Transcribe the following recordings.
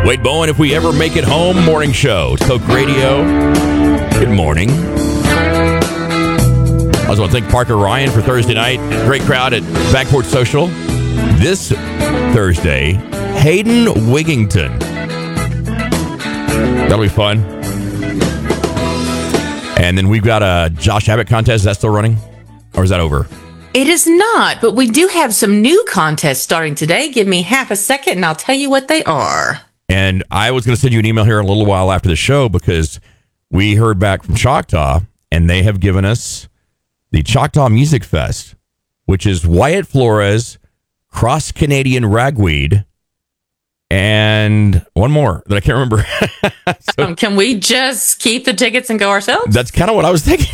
Wade Bowen, If We Ever Make It Home, morning show. It's Coke Radio. Good morning. I also want to thank Parker Ryan for Thursday night. Great crowd at Backport Social. This Thursday, Hayden Wigington. That'll be fun. And then we've got a Josh Abbott contest. Is that still running? Or is that over? It is not, but we do have some new contests starting today. Give me half a second and I'll tell you what they are. And I was going to send you an email here a little while after the show because we heard back from Choctaw and they have given us the Choctaw Music Fest, which is Wyatt Flores, Cross Canadian Ragweed, and one more that I can't remember. Can we just keep the tickets and go ourselves? That's kind of what I was thinking.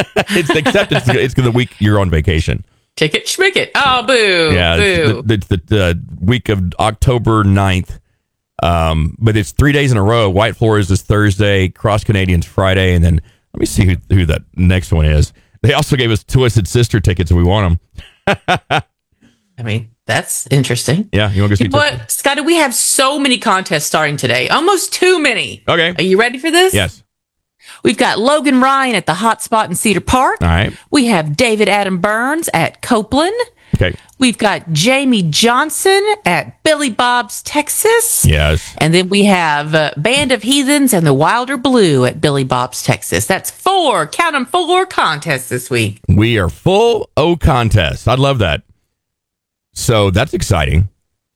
It's the week you're on vacation. Ticket schmicket. Oh, boo. Yeah, boo. It's the week of October 9th. But it's 3 days in a row. White Flores is Thursday, Cross Canadians Friday, and then let me see who that next one is. They also gave us Twisted Sister tickets and we want them. I mean, that's interesting. Yeah, you want to go see But, Scotty, we have so many contests starting today. Almost too many. Okay. Are you ready for this? Yes. We've got Logan Ryan at the Hot Spot in Cedar Park. All right. We have David Adam Burns at Copeland. Okay. We've got Jamie Johnson at Billy Bob's, Texas. Yes. And then we have Band of Heathens and the Wilder Blue at Billy Bob's, Texas. That's four contests this week. We are full O contests. I love that. So that's exciting.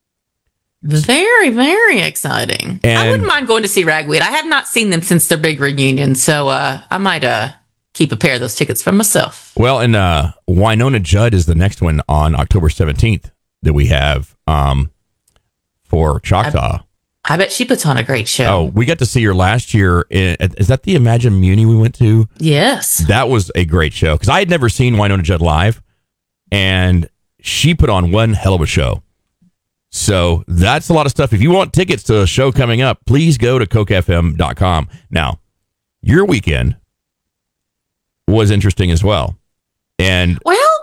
Very, very exciting. And I wouldn't mind going to see Ragweed. I have not seen them since their big reunion, so I might keep a pair of those tickets for myself. Well, and Winona Judd is the next one on October 17th that we have for Choctaw. I bet she puts on a great show. Oh, we got to see her last year. Is that the Imagine Muni we went to? Yes. That was a great show because I had never seen Winona Judd live, and she put on one hell of a show. So that's a lot of stuff. If you want tickets to a show coming up, please go to cokefm.com. Now, your weekend was interesting as well. And well,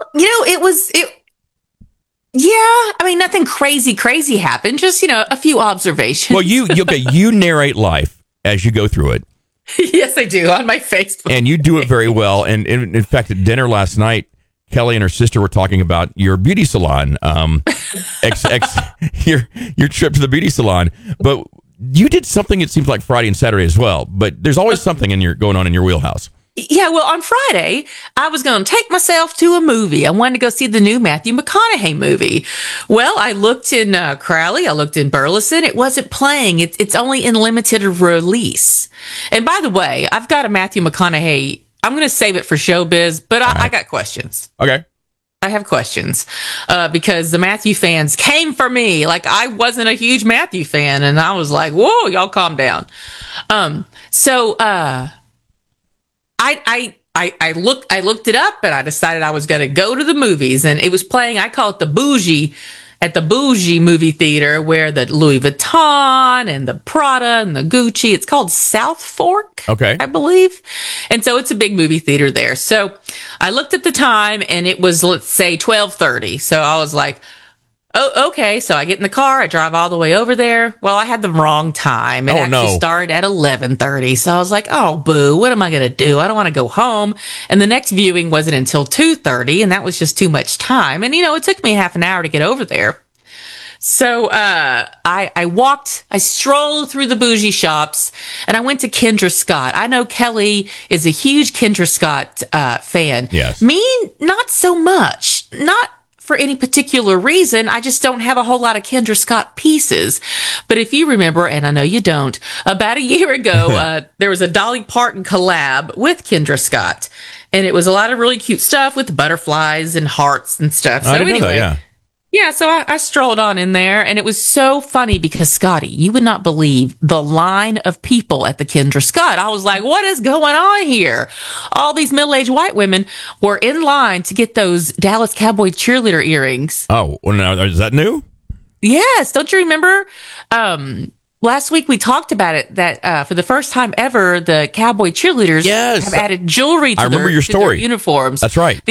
I mean, nothing crazy happened. Just, a few observations. Well, you narrate life as you go through it. Yes, I do on my Facebook. And you do it very well. And in fact, at dinner last night, Kelly and her sister were talking about your beauty salon, your trip to the beauty salon. But you did something, it seems like Friday and Saturday as well. But there's always something going on in your wheelhouse. Yeah, well, on Friday, I was going to take myself to a movie. I wanted to go see the new Matthew McConaughey movie. Well, I looked in Crowley. I looked in Burleson. It wasn't playing. It's only in limited release. And by the way, I've got a Matthew McConaughey. I'm going to save it for showbiz, but I got questions. Okay. I have questions because the Matthew fans came for me. Like, I wasn't a huge Matthew fan, and I was like, whoa, y'all calm down. I looked it up and I decided I was going to go to the movies, and it was playing. I call it the bougie movie theater, where the Louis Vuitton and the Prada and the Gucci. It's called South Fork, okay, I believe. And so it's a big movie theater there. So I looked at the time and it was, let's say, 12:30. So I was like, oh, okay. So I get in the car, I drive all the way over there. Well, I had the wrong time. It actually started at 11:30. So I was like, oh, boo, what am I going to do? I don't want to go home. And the next viewing wasn't until 2:30, and that was just too much time. And, it took me half an hour to get over there. So I strolled through the bougie shops, and I went to Kendra Scott. I know Kelly is a huge Kendra Scott fan. Yes. Me, not so much. Not for any particular reason. I just don't have a whole lot of Kendra Scott pieces. But if you remember, and I know you don't, about a year ago, there was a Dolly Parton collab with Kendra Scott. And it was a lot of really cute stuff with butterflies and hearts and stuff. So I didn't know that, yeah. Yeah, so I strolled on in there, and it was so funny because, Scotty, you would not believe the line of people at the Kendra Scott. I was like, what is going on here? All these middle-aged white women were in line to get those Dallas Cowboy cheerleader earrings. Oh, well, now, is that new? Yes. Don't you remember? Last week we talked about it, that for the first time ever, the Cowboy cheerleaders have added jewelry to, your story. their uniforms. That's right.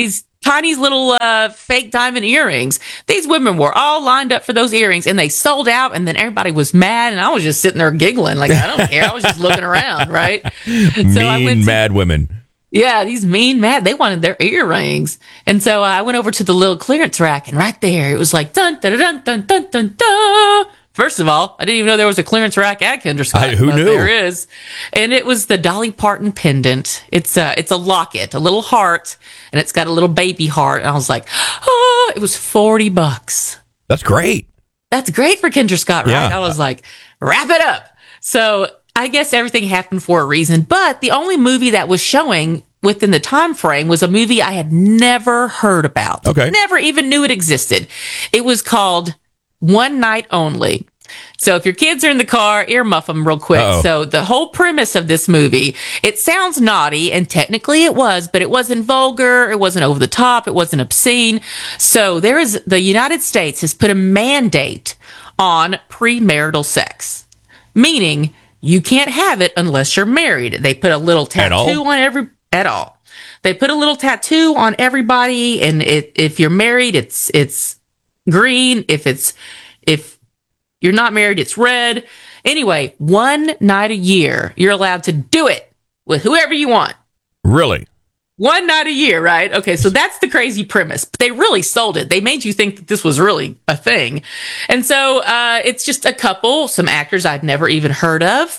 tiny little fake diamond earrings. These women were all lined up for those earrings, and they sold out, and then everybody was mad, and I was just sitting there giggling like, I don't care. I was just looking around, right? Mad women. Yeah, these mean mad. They wanted their earrings. And so I went over to the little clearance rack, and right there it was like, dun, dun, dun, dun, dun, dun, dun. First of all, I didn't even know there was a clearance rack at Kinder Scott. Who knew? There is. And it was the Dolly Parton pendant. It's a locket, a little heart, and it's got a little baby heart. And I was like, oh, it was $40. That's great. That's great for Kinder Scott, right? Yeah. I was like, wrap it up. So I guess everything happened for a reason. But the only movie that was showing within the time frame was a movie I had never heard about. Okay. Never even knew it existed. It was called One Night Only. So if your kids are in the car, earmuff them real quick. Uh-oh. So the whole premise of this movie, it sounds naughty, and technically it was, but it wasn't vulgar, it wasn't over the top, it wasn't obscene. So the United States has put a mandate on premarital sex, meaning you can't have it unless you're married. They put a little tattoo on at all. They put a little tattoo on everybody, and if you're married, it's green. If you're not married, it's red. Anyway, one night a year, you're allowed to do it with whoever you want. Really? One night a year, right? Okay, so that's the crazy premise. But they really sold it. They made you think that this was really a thing. And so it's just a couple, some actors I'd never even heard of.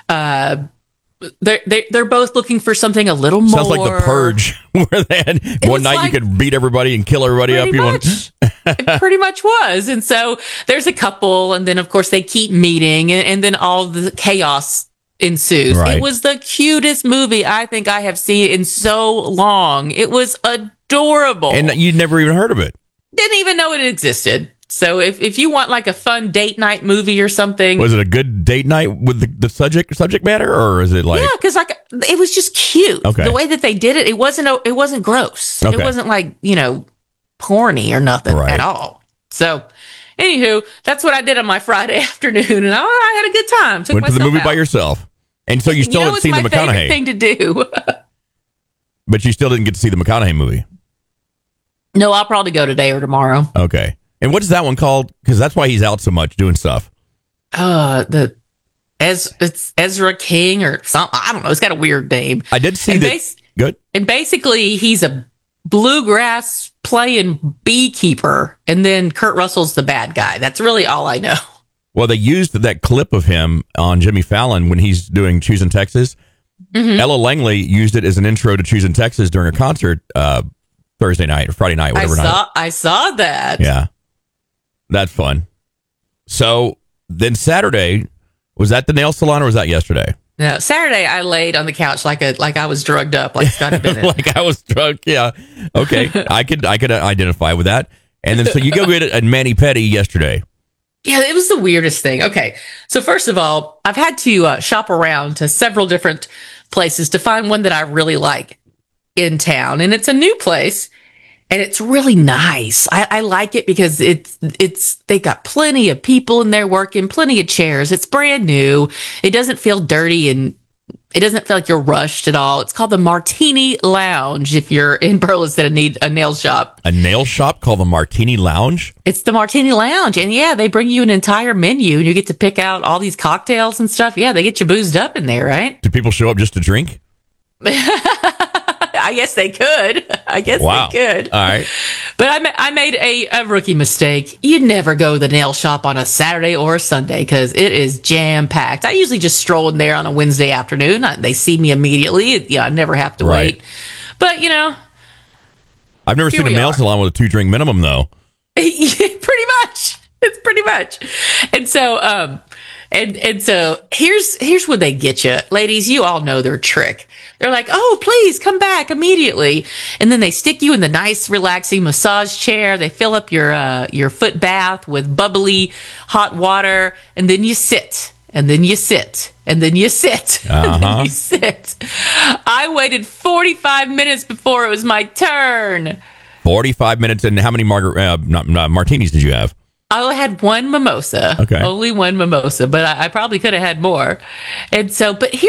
They're both looking for something a little more. Sounds like The Purge, where they had one night you could beat everybody and kill everybody up. It pretty much was. And so there's a couple, and then of course they keep meeting, and then all the chaos ensues. Right. It was the cutest movie I think I have seen in so long. It was adorable. And you'd never even heard of it. Didn't even know it existed. So if you want like a fun date night movie or something. Was it a good date night with the subject matter, or is it like? Yeah, because like it was just cute. Okay. The way that they did it, it wasn't gross. Okay. It wasn't like, porny or nothing Right. at all. So anywho, that's what I did on my Friday afternoon, and I had a good time. Took Went to the myself movie by out. yourself, and so you still haven't It's seen the my favorite McConaughey, thing to do. but you still didn't get to see the McConaughey movie. No, I'll probably go today or tomorrow. Okay, and what is that one called? Because that's why he's out so much doing stuff. It's Ezra King or something. I don't know. It's got a weird name. I did see that. Good. And basically, he's a bluegrass playing beekeeper, and then Kurt Russell's the bad guy. That's really all I know. Well, they used that clip of him on Jimmy Fallon when he's doing Choosing Texas. Mm-hmm. Ella Langley used it as an intro to Choosing Texas during a concert Thursday night or Friday night, whatever night. I saw that. Yeah, that's fun. So then Saturday, was that the nail salon or was that yesterday? No, Saturday I laid on the couch like I was drugged up, like Scotty Bennett. Like I was drunk. Yeah. Okay. I could identify with that. And then so you go get a mani pedi yesterday. Yeah, it was the weirdest thing. Okay, so first of all, I've had to shop around to several different places to find one that I really like in town, and it's a new place, and it's really nice. I like it because they got plenty of people in there working, plenty of chairs. It's brand new. It doesn't feel dirty, and it doesn't feel like you're rushed at all. It's called the Martini Lounge if you're in Burleson and need a nail shop. A nail shop called the Martini Lounge? It's the Martini Lounge. And yeah, they bring you an entire menu and you get to pick out all these cocktails and stuff. Yeah, they get you boozed up in there, right? Do people show up just to drink? I guess they could. Wow. They could. All right. But I made a rookie mistake. You never go to the nail shop on a Saturday or a Sunday because it is jam-packed. I usually just stroll in there on a Wednesday afternoon. They see me immediately. Yeah, I never have to wait. But, I've never seen a nail salon with a 2-drink minimum, though. Pretty much. It's pretty much. And so, and so here's where they get you. Ladies, you all know their trick. They're like, oh, please come back immediately. And then they stick you in the nice, relaxing massage chair. They fill up your foot bath with bubbly hot water. And then you sit. And then you sit. And then you sit. And then you sit. I waited 45 minutes before it was my turn. 45 minutes. And how many martinis did you have? I had one mimosa. Okay. Only one mimosa, but I probably could have had more. And so, but here's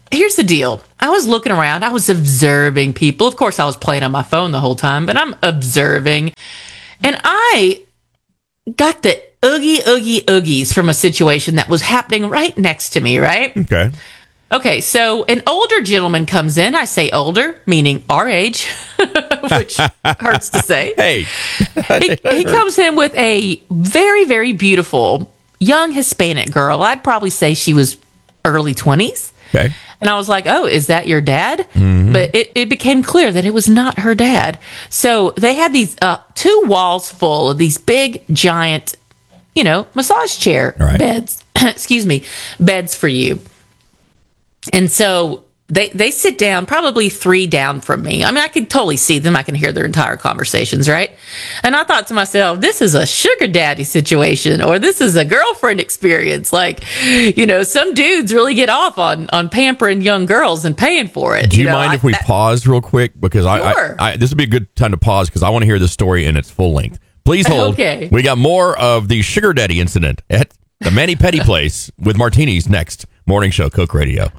here's the deal. I was looking around. I was observing people. Of course, I was playing on my phone the whole time, but I'm observing. And I got the oogies from a situation that was happening right next to me, right? Okay. Okay, so an older gentleman comes in. I say older, meaning our age, which hurts to say. Hey. He comes in with a very, very beautiful young Hispanic girl. I'd probably say she was early 20s. Okay. And I was like, oh, is that your dad? Mm-hmm. But it became clear that it was not her dad. So they had these 2 walls full of these big, giant, massage chair beds. Excuse me, beds for you. And so they sit down probably 3 down from me. I mean, I can totally see them. I can hear their entire conversations, right? And I thought to myself, this is a sugar daddy situation, or this is a girlfriend experience. Like, some dudes really get off on pampering young girls and paying for it. Do you mind if we pause real quick? Because Sure. this would be a good time to pause because I want to hear the story in its full length. Please hold. Okay. We got more of the sugar daddy incident at the Manny Petty place with martinis next. Morning Show, Coke Radio.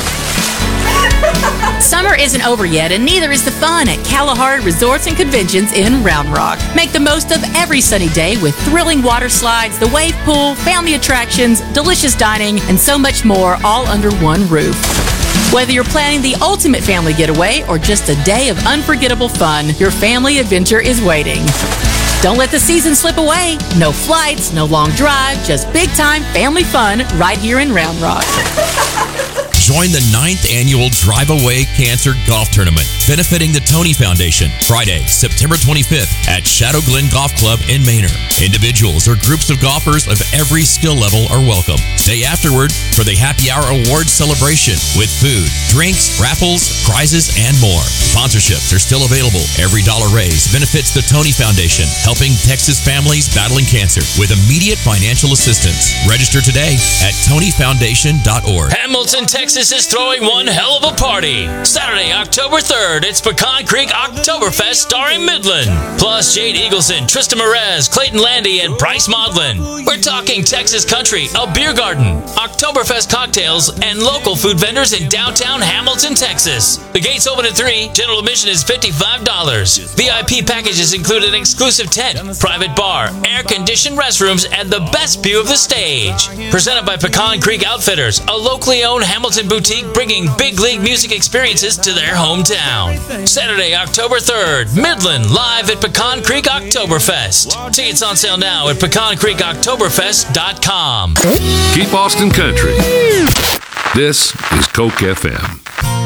Summer isn't over yet, and neither is the fun at Kalahari Resorts and Conventions in Round Rock. Make the most of every sunny day with thrilling water slides, the wave pool, family attractions, delicious dining, and so much more, all under one roof. Whether you're planning the ultimate family getaway or just a day of unforgettable fun, your family adventure is waiting. Don't let the season slip away. No flights, no long drive, just big-time family fun right here in Round Rock. Join the 9th annual Drive Away Cancer Golf Tournament, benefiting the Tony Foundation, Friday, September 25th at Shadow Glen Golf Club in Manor. Individuals or groups of golfers of every skill level are welcome. Stay afterward for the Happy Hour Awards celebration with food, drinks, raffles, prizes, and more. Sponsorships are still available. Every dollar raised benefits the Tony Foundation, helping Texas families battling cancer with immediate financial assistance. Register today at TonyFoundation.org. Hamilton, Texas is throwing one hell of a party. Saturday, October 3rd, it's Pecan Creek Oktoberfest starring Midland. Plus Jade Eagleson, Tristan Merez, Clayton Landy, and Bryce Maudlin. We're talking Texas country, a beer garden, Oktoberfest cocktails, and local food vendors in downtown Hamilton, Texas. The gates open at 3. General admission is $55. VIP packages include an exclusive tent, private bar, air-conditioned restrooms, and the best view of the stage. Presented by Pecan Creek Outfitters, a locally owned Hamilton boutique bringing big league music experiences to their hometown. Saturday, October 3rd, Midland, live at Pecan Creek Oktoberfest. Tickets on sale now at pecancreekoktoberfest.com. Keep Austin country. This is Coke FM.